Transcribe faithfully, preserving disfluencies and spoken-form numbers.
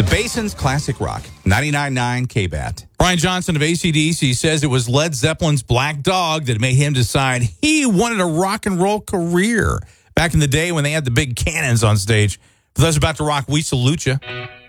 The Basin's Classic Rock, ninety-nine point nine K B A T. Brian Johnson of A C D C says it was Led Zeppelin's Black Dog that made him decide he wanted a rock and roll career back in the day when they had the big cannons on stage. For those about to rock, we salute you.